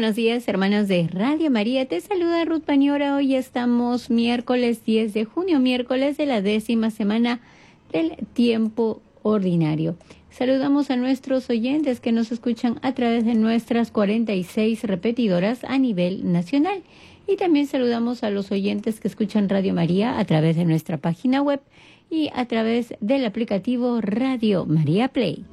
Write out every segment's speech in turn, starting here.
buenos días, hermanos de Radio María. Te saluda Ruth Pañora. Hoy estamos miércoles 10 de junio, miércoles de la 10ª semana del tiempo ordinario. Saludamos a nuestros oyentes que nos escuchan a través de nuestras 46 repetidoras a nivel nacional. Y también saludamos a los oyentes que escuchan Radio María a través de nuestra página web y a través del aplicativo Radio María Play.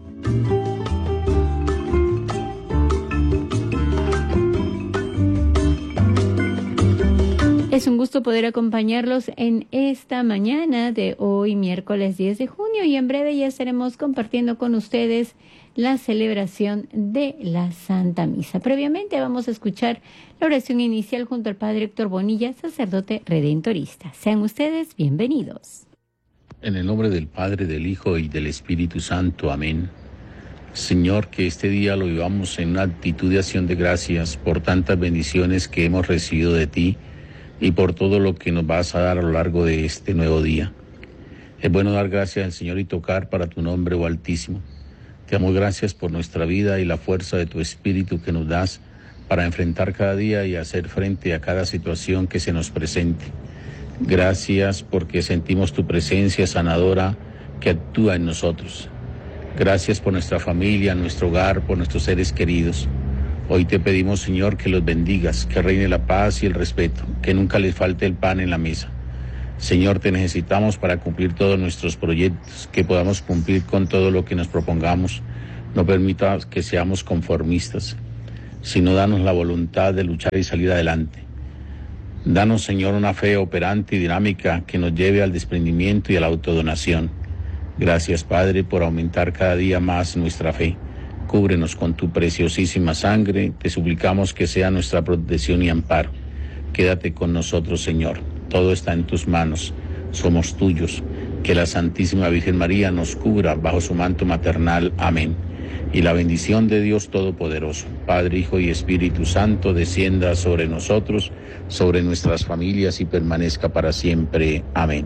Es un gusto poder acompañarlos en esta mañana de hoy, miércoles 10 de junio, y en breve ya estaremos compartiendo con ustedes la celebración de la Santa Misa. Previamente vamos a escuchar la oración inicial junto al Padre Héctor Bonilla, sacerdote redentorista. Sean ustedes bienvenidos. En el nombre del Padre, del Hijo y del Espíritu Santo. Amén. Señor, que este día lo vivamos en una actitud de acción de gracias por tantas bendiciones que hemos recibido de ti y por todo lo que nos vas a dar a lo largo de este nuevo día. Es bueno dar gracias al Señor y tocar para tu nombre, oh Altísimo. Te damos gracias por nuestra vida y la fuerza de tu Espíritu que nos das para enfrentar cada día y hacer frente a cada situación que se nos presente. Gracias porque sentimos tu presencia sanadora que actúa en nosotros. Gracias por nuestra familia, nuestro hogar, por nuestros seres queridos. Hoy te pedimos, Señor, que los bendigas, que reine la paz y el respeto, que nunca les falte el pan en la mesa. Señor, te necesitamos para cumplir todos nuestros proyectos, que podamos cumplir con todo lo que nos propongamos. No permitas que seamos conformistas, sino danos la voluntad de luchar y salir adelante. Danos, Señor, una fe operante y dinámica que nos lleve al desprendimiento y a la autodonación. Gracias, Padre, por aumentar cada día más nuestra fe. Cúbrenos con tu preciosísima sangre, te suplicamos que sea nuestra protección y amparo. Quédate con nosotros, Señor. Todo está en tus manos, somos tuyos. Que la Santísima Virgen María nos cubra bajo su manto maternal. Amén. Y la bendición de Dios Todopoderoso, Padre, Hijo y Espíritu Santo, descienda sobre nosotros, sobre nuestras familias y permanezca para siempre. Amén.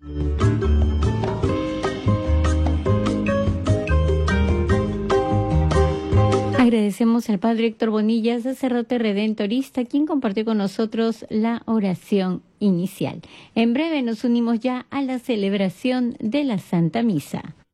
Agradecemos al Padre Héctor Bonilla, sacerdote redentorista, quien compartió con nosotros la oración inicial. En breve nos unimos ya a la celebración de la Santa Misa.